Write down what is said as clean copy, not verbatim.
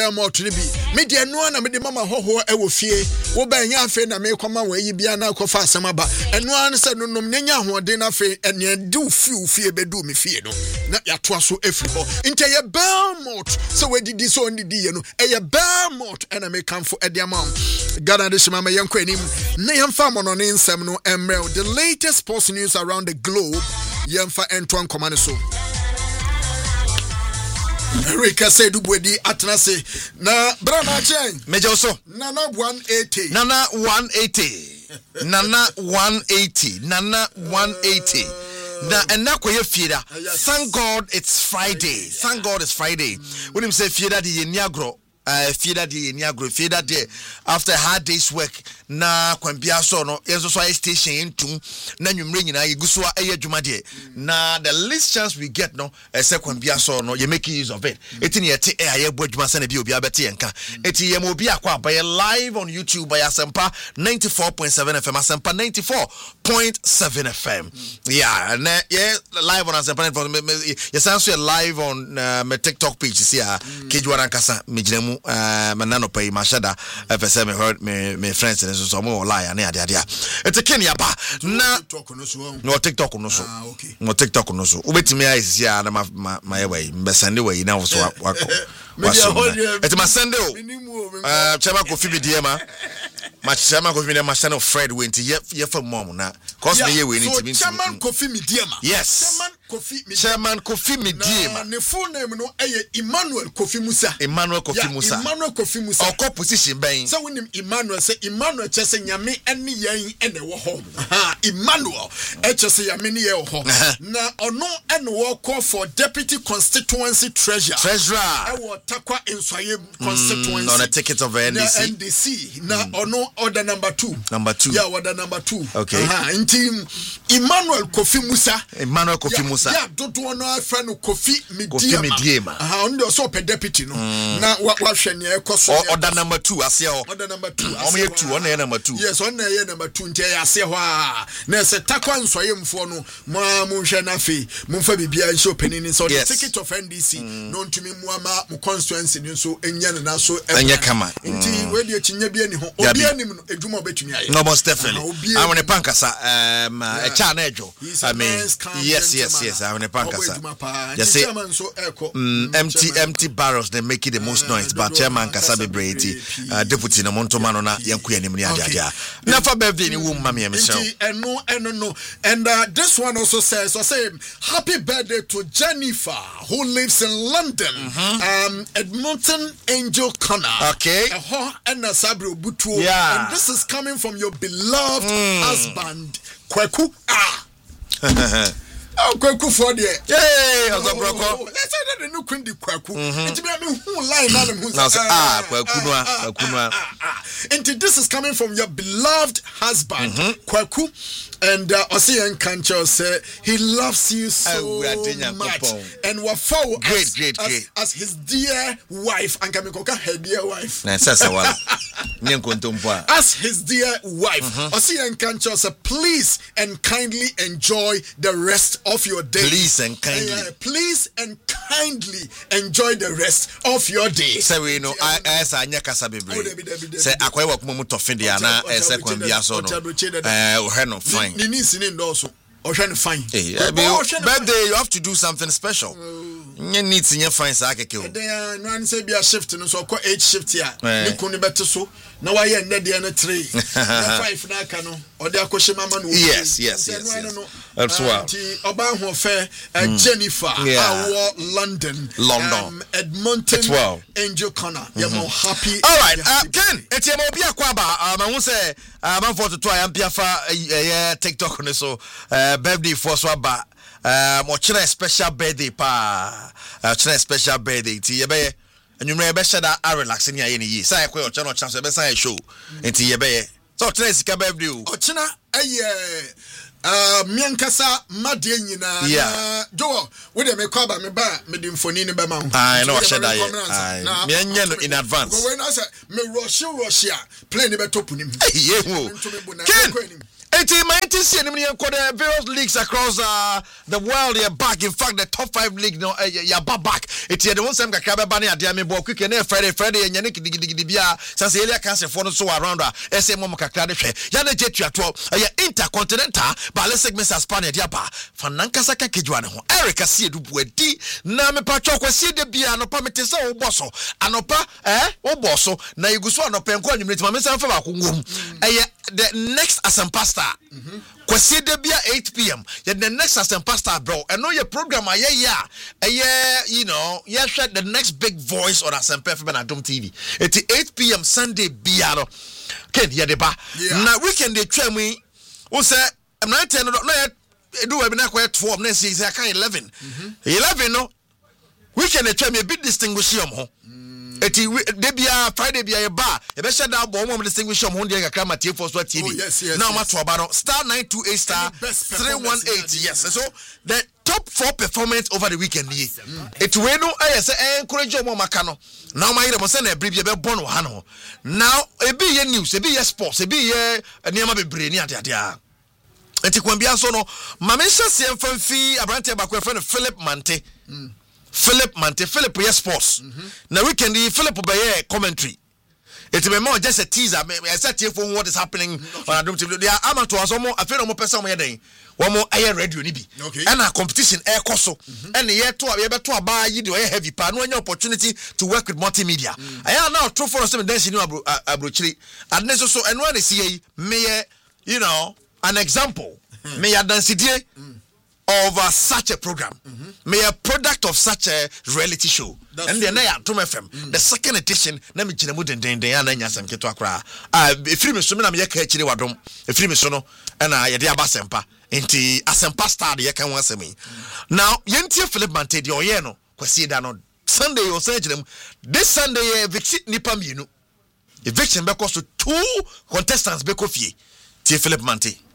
malt ni bi me de no na me de mama hoho e wo fie wo ba nya afi na me koma wo yi bia na kofa asem ba eno an se no nom nya ahoden na afi ene de fie bedu me fie no na ya to aso afri ho inte ye malt so we didi so ndidi ye no e ye malt na me kanfo e de amam Ghana de shima me yenko anim na yemfa mo no ne nsem no emrel the latest sports news around the globe yemfa entwan komane so Rika said Dubwedi Atnase na Brana Chen Mejoso Nana 180 Nana 180 Nana 180 Nana 180 Na enakwe fieda. Thank God it's Friday. Thank God it's Friday. When him say fieda di niagro fieda de after a hard day's work na kwambia so no yeso so station entum na nwumre nyina yeguso aye adwuma de na the least chance we get no say kwambia so no you make use of it etini yete aye bo adwuma sana bi obi abete yenka eti yem obi akwa by live on YouTube by Asempa 94.7 FM Asempa 94.7 FM yeah and yeah live on Asempa yes also live on my TikTok page see Kejwara Nkasa mejinemu manano pay mashada FSM heard me friends and so more lie na dia it's a Kenya ba na no TikTok no so no TikTok no so ubetimi eyes ya na my way mbesande way na so wako it's my Sunday chama Kofi Mediema ma chama Kofi Mediema channel Fred went ye for mom na cause me ye we need to be Chairman Kofi Mediema yes Chairman Kofi Mediema ne full name no Emmanuel Kofi Musa Emmanuel Kofi Musa or position ben so when Emmanuel say Emmanuel chese nyame ene yen ene wo ho Emmanuel chese nyame ne ye ho na ono ene wo call for deputy constituency treasurer Takwa Nswaye constituency on a ticket of NDC na ono order number 2 yeah order number 2 okay Emmanuel Kofi Musa yeah dodo ono friend Kofi Mediema on so per deputy no na wa hwe ne ekoso order number 2 ase ho order number 2 o me 2 on number 2 yes on number 2 ntia ya ase ho na se Takwa Nswaye mfo no mo hwe na fe mo fa bibia nso penini so the ticket of NDC no ntumi muama mo constituency ni so enya na so enya kama nti we de chinya bia ni ho obi anim no edwuma obetumi aye no most definitely I want to pankasa a cha na ejo I mean yes I want to pankasa just say empty barrels they make it the most noise but chairman kasa bebreti deputy na monto mano na yanku anim ni adia na fa birthday ni wo mama me show no and this one also says happy birthday to Jennifer who lives in London Edmonton Angel Connor okay and Sabri Obutuo and this is coming from your beloved husband Kweku Kweku for there Ozobroko let's say that the new queen di Kweku it me who line na me Kweku no and this is coming from your beloved husband Kweku and Osian Kancho say he loves you so much and what for great as his dear wife and Kamikoka her dear wife as his dear wife Osian Kancho say please and kindly enjoy the rest of your day please and kindly enjoy the rest of your day say we know as anya kasa bebre say akwai wa kuma mutofe dia na ese kwambia so no no fine ni sini ndoso ohwe fine birthday you have to do something special nye needs nye fine sa akeke o no an say bia shift no so ko 8 shift ya ni kunu bete so na wa ye ndede na 3 na 5 na aka no ode akohye mama no yes that's why oba ho fe Jennifer our London Edmonton Angel Connor you more happy all right Ken etiema obi akwa ba ma hu say man for to am piafa TikTok no so birthday for so ba mo chere special birthday pa chere special birthday ti ye be enwumre be shada relax ni aye ni yi sai kwa o chere no chance be sai show enti ye be so chere sika birthday o chena miankasa madie nyina na jo we dey make aba me ba me di mfoni ni be ma ho no shada ye me anya no in advance we na say me rush plane be top nim ye ho Ken My NTC and the various leagues across the world are back. In fact, the top 5 leagues back. It's the one same Kakaba Bani at Diamebo Quick and Friday and Yannick Digibia, Sanselia Cancer for so around SM Kakade, Yana Jetua 12, Intercontinental, but let's segments as Spaniard Yapa, Fanankasaka Kijuano, Erica C. Dubueti, Name Pacho, see the Biano Pametesa or Bosso, Anopa, or Bosso, Nayugusano Penco, you meet my message for the next Asampa Star. Kwasi debia 8 p.m. Yet the next Asampa Star, bro. I know your program, you know, share the next big voice on Asampa FM and Adom TV. It's 8 p.m. Sunday, Biano. Ken, Yadeba. Now, weekend, they tell me, who say, I'm not 10, no, do I be not quite 12, next year, I can't 11. 11, no. Weekend, they tell me a bit distinguished, Eti debia Friday bia bar e be shada bo mo distinguish am honde kakra matie for so TV now ma to obaro star 928 star 318 yes so the top 4 performance over the weekend here it we no say encourage mo maka no now ma yire mo say na bribia be born ha no now e be ye news e be ye sports e be ye niam bebre ni ade a enti kwambia so no ma me hyase emfamfi abrante ba ko friend Philip Philip yes sports. Now weekend Philip be commentary. It be more just a teaser. I said here for what is happening on Adom TV. They are amateur so more afraid more person more dey. One more air radio ni bi. And a competition air coso. And the year to aba yi dey heavy pa no any opportunity to work with multimedia. I am now true for us dance ni abrochiri. And so and when they see me you know an example. Me ya dance die of such a program, may a product of such a reality show. And then I am Tom FM, the second edition. Let me tell you, and Yasam Ketwakra. If you miss me, I'm Yakachiri Wadom, if you miss no, and I Yadia Basempa, into Asempa Star, the Yakan was me. Now, Yentia Philip Mante, your Yeno, Quasidano, Sunday or Surgeon, this Sunday, eviction Nipamino. Eviction because to 2 contestants, Bekofi, Tia Philip Mante.